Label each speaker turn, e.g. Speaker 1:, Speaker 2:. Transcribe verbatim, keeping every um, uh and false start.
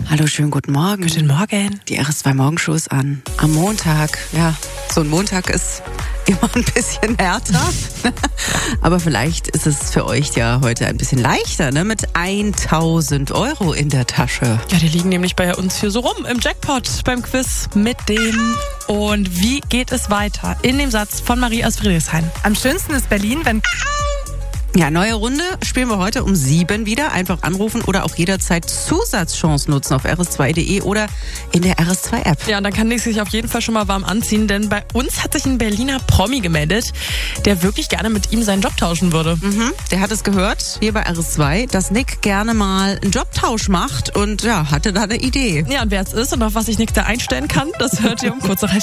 Speaker 1: Hallo, schönen guten Morgen.
Speaker 2: Guten Morgen.
Speaker 1: Die R S zwei Morgenshow ist an. Am Montag, ja, so ein Montag ist immer ein bisschen härter. Aber vielleicht ist es für euch ja heute ein bisschen leichter, ne? Mit tausend Euro in der Tasche.
Speaker 2: Ja, die liegen nämlich bei uns hier so rum im Jackpot beim Quiz mit dem. Und wie geht es weiter? In dem Satz von Marie aus Friedrichshain.
Speaker 3: Am schönsten ist Berlin, wenn...
Speaker 1: Ja, neue Runde spielen wir heute um sieben wieder. Einfach anrufen oder auch jederzeit Zusatzchance nutzen auf r s zwei punkt d e oder in der R S zwei App.
Speaker 2: Ja, und dann kann Nick sich auf jeden Fall schon mal warm anziehen, denn bei uns hat sich ein Berliner Promi gemeldet, der wirklich gerne mit ihm seinen Job tauschen würde.
Speaker 1: Mhm, der hat es gehört, hier bei R S zwei, dass Nick gerne mal einen Jobtausch macht und ja, hatte da eine Idee.
Speaker 2: Ja, und wer es ist und auf was sich Nick da einstellen kann, das hört ihr um kurz nach